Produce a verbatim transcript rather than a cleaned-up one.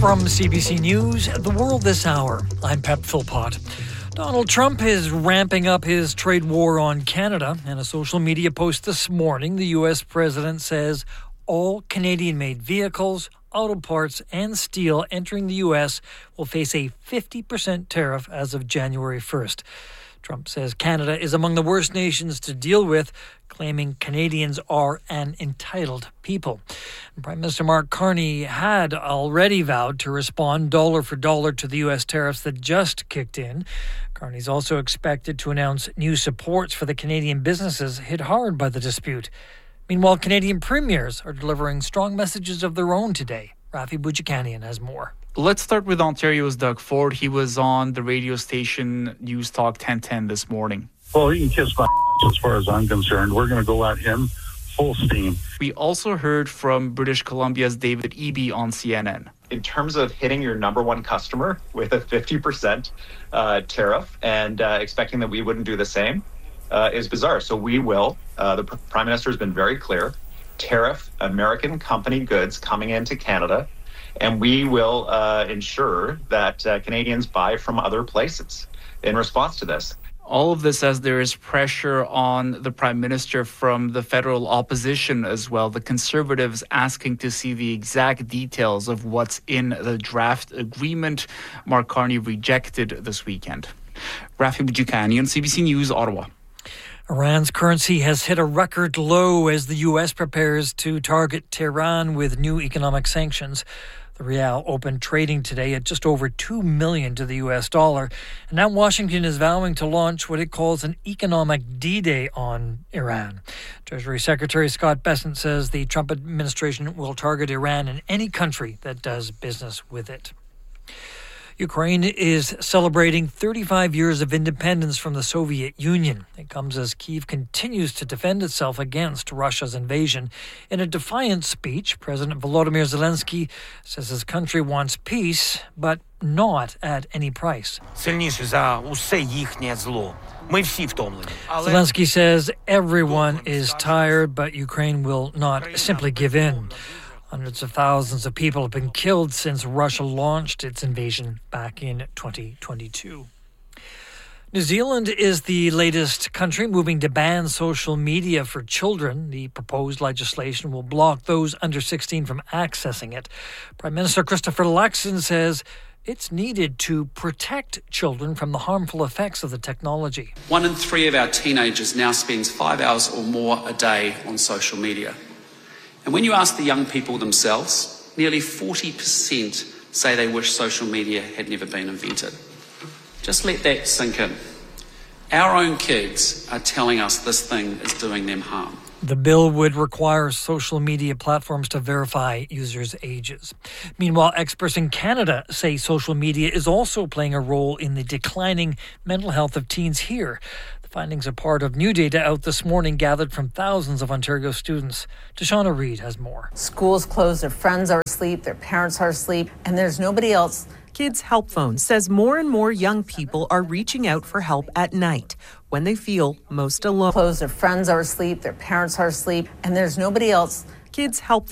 From C B C News, The World This Hour, I'm Pep Philpott. Donald Trump is ramping up his trade war on Canada. In a social media post this morning, the U S president says all Canadian-made vehicles, auto parts, and steel entering the U S will face a fifty percent tariff as of January first. Trump says Canada is among the worst nations to deal with, claiming Canadians are an entitled people. Prime Minister Mark Carney had already vowed to respond dollar for dollar to the U S tariffs that just kicked in. Carney's also expected to announce new supports for the Canadian businesses hit hard by the dispute. Meanwhile, Canadian premiers are delivering strong messages of their own today. Rafi Boudjikanian has more. Let's start with Ontario's Doug Ford. He was on the radio station News Talk ten ten this morning. Well, he can kiss my ass as far as I'm concerned. We're going to go at him full steam. We also heard from British Columbia's David Eby on C N N. In terms of hitting your number one customer with a fifty percent uh, tariff and uh, expecting that we wouldn't do the same uh, is bizarre. So we will. Uh, the Prime Minister has been very clear. Tariff American company goods coming into Canada. And we will uh, ensure that uh, Canadians buy from other places in response to this. All of this as there is pressure on the Prime Minister from the federal opposition as well. The Conservatives asking to see the exact details of what's in the draft agreement Mark Carney rejected this weekend. Rafi Boudjikanian, C B C News, Ottawa. Iran's currency has hit a record low as the U S prepares to target Tehran with new economic sanctions. The rial opened trading today at just over two million dollars to the U S dollar. And now Washington is vowing to launch what it calls an economic D-Day on Iran. Treasury Secretary Scott Bessent says the Trump administration will target Iran and any country that does business with it. Ukraine is celebrating thirty-five years of independence from the Soviet Union. It comes as Kyiv continues to defend itself against Russia's invasion. In a defiant speech, President Volodymyr Zelensky says his country wants peace, but not at any price. Zelensky says everyone is tired, but Ukraine will not simply give in. Hundreds of thousands of people have been killed since Russia launched its invasion back in twenty twenty-two. New Zealand is the latest country moving to ban social media for children. The proposed legislation will block those under sixteen from accessing it. Prime Minister Christopher Luxon says it's needed to protect children from the harmful effects of the technology. One in three of our teenagers now spends five hours or more a day on social media. And when you ask the young people themselves, nearly forty percent say they wish social media had never been invented. Just let that sink in. Our own kids are telling us this thing is doing them harm. The bill would require social media platforms to verify users' ages. Meanwhile, experts in Canada say social media is also playing a role in the declining mental health of teens here. The findings are part of new data out this morning gathered from thousands of Ontario students. Deshauna Reid has more. Schools closed, their friends are asleep, their parents are asleep, and there's nobody else. Kids Help Phone says more and more young people are reaching out for help at night when they feel most alone. Closed, their friends are asleep, their parents are asleep, and there's nobody else. Kids Help